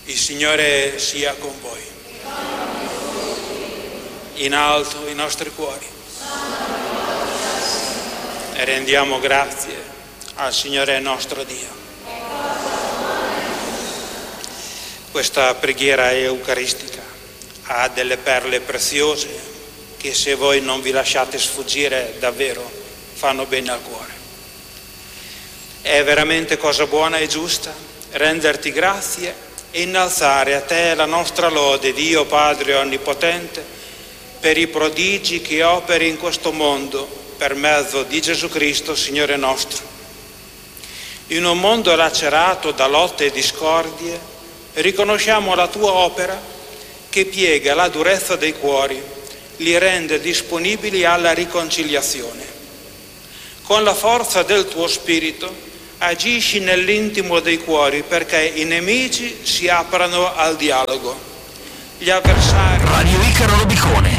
Il Signore sia con voi. In alto i nostri cuori. E rendiamo grazie al Signore nostro Dio. Questa preghiera eucaristica ha delle perle preziose che, se voi non vi lasciate sfuggire, davvero fanno bene al cuore. È veramente cosa buona e giusta renderti grazie e innalzare a te la nostra lode, Dio Padre Onnipotente, per i prodigi che operi in questo mondo per mezzo di Gesù Cristo, Signore nostro. In un mondo lacerato da lotte e discordie, riconosciamo la tua opera che piega la durezza dei cuori, li rende disponibili alla riconciliazione. Con la forza del tuo Spirito agisci nell'intimo dei cuori perché i nemici si aprano al dialogo. Gli avversari... Radio Icaro Rubicone.